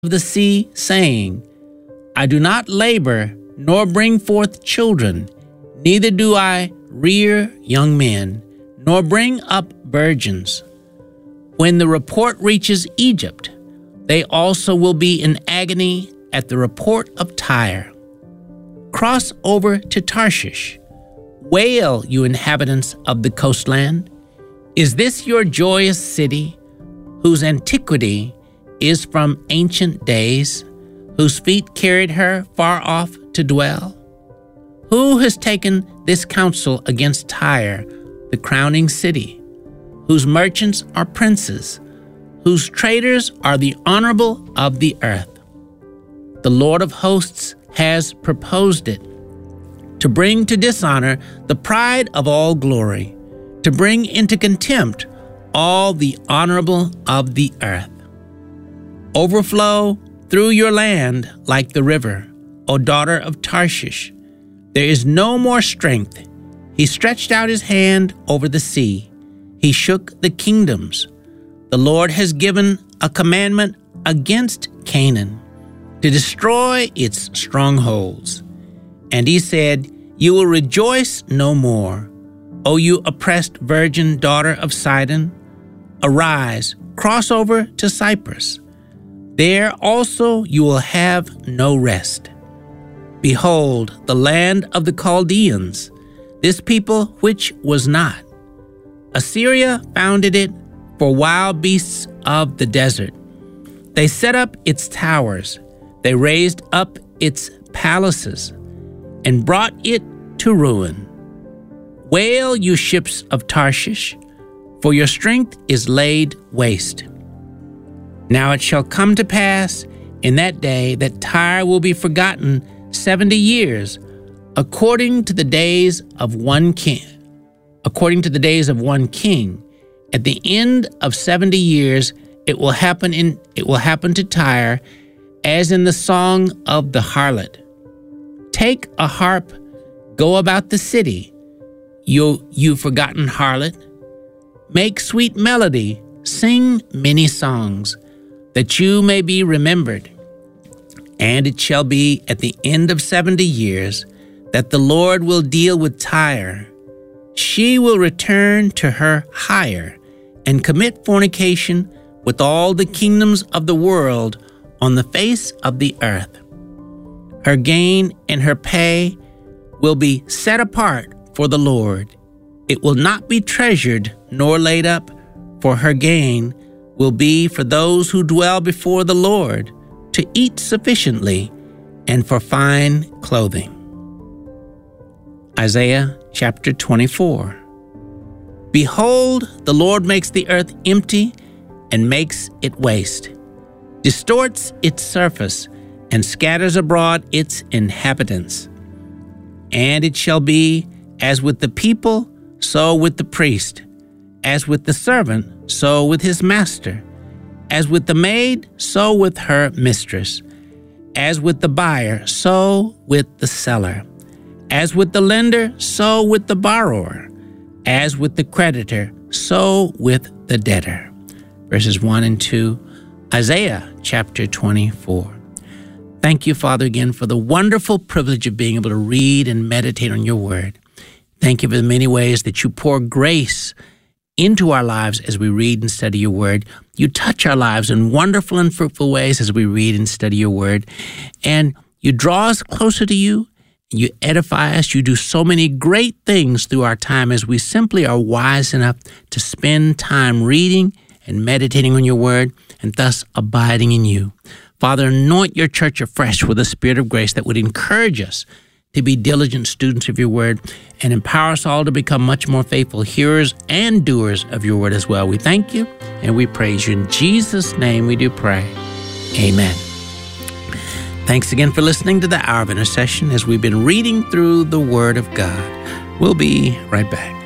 the sea, saying, I do not labor, nor bring forth children, neither do I rear young men, nor bring up virgins. When the report reaches Egypt, they also will be in agony at the report of Tyre. Cross over to Tarshish. Wail, you inhabitants of the coastland. Is this your joyous city, whose antiquity is from ancient days, whose feet carried her far off to dwell? Who has taken this counsel against Tyre, the crowning city, whose merchants are princes, whose traders are the honorable of the earth? The Lord of hosts has proposed it, to bring to dishonor the pride of all glory, to bring into contempt all the honorable of the earth. Overflow through your land like the river, O daughter of Tarshish. There is no more strength. He stretched out his hand over the sea. He shook the kingdoms. The Lord has given a commandment against Canaan to destroy its strongholds. And he said, You will rejoice no more, O you oppressed virgin daughter of Sidon. Arise, cross over to Cyprus. There also you will have no rest. Behold, the land of the Chaldeans, this people which was not. Assyria founded it for wild beasts of the desert. They set up its towers. They raised up its palaces and brought it to ruin. Wail, you ships of Tarshish, for your strength is laid waste. Now it shall come to pass in that day that Tyre will be forgotten 70 years, according to the days of one king. According to the days of one king, at the end of 70 years, it will happen to Tyre as in the song of the harlot. Take a harp, go about the city, you forgotten harlot. Make sweet melody, sing many songs, that you may be remembered. And it shall be at the end of 70 years that the Lord will deal with Tyre. She will return to her hire and commit fornication with all the kingdoms of the world on the face of the earth. Her gain and her pay will be set apart for the Lord. It will not be treasured nor laid up, for her gain will be for those who dwell before the Lord, to eat sufficiently and for fine clothing. Isaiah chapter 24. Behold, the Lord makes the earth empty and makes it waste, distorts its surface, and scatters abroad its inhabitants. And it shall be as with the people, so with the priest, as with the servant, so with his master, as with the maid, so with her mistress, as with the buyer, so with the seller, as with the lender, so with the borrower, as with the creditor, so with the debtor. Verses 1 and 2, Isaiah chapter 24. Thank you, Father, again for the wonderful privilege of being able to read and meditate on your word. Thank you for the many ways that you pour grace into our lives as we read and study your word. You touch our lives in wonderful and fruitful ways as we read and study your word. And you draw us closer to you. You edify us. You do so many great things through our time as we simply are wise enough to spend time reading and meditating on your word and thus abiding in you. Father, anoint your church afresh with a spirit of grace that would encourage us to be diligent students of your word and empower us all to become much more faithful hearers and doers of your word as well. We thank you and we praise you. In Jesus' name we do pray. Amen. Thanks again for listening to the Hour of Intercession as we've been reading through the Word of God. We'll be right back.